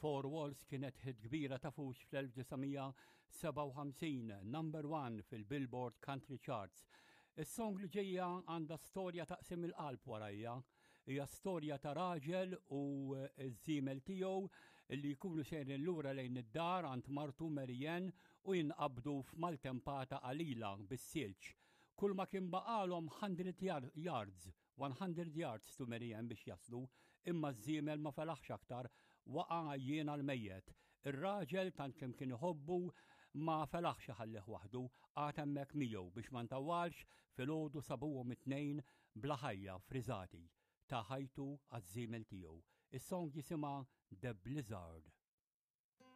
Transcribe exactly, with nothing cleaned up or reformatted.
Four Walls kienet hit kbira ta' fux fl-elf ġisajn seba' u ħamsin, number one fil-Billboard Country Charts. Is-song li ġejja għandha storja taqsim il-qalb warajja. Hija storja ta' raġel u ż-żiemel tiegħu li jkunu xejrin lura lejn id-dar għand martu Marianne u jinqabdu f'maltempata qalila bis-silġ. Kull ma kien baqalhom one hundred yards, one hundred yards to Marianne biex jaslu, imma ż-żiemel ma felaħx aktar waqa' għajjien għall-mejjed. Ir-raġel tant kemm kien iħobbu ma felaħx iħallih waħdu, għad hemmhekk miegħu biex ma ntawwalx filgħodu sabuhom it-tnejn bla ħajja friżati ta' ħajtu għaż-żiemel tiegħu. Is-song jisimha The Blizzard.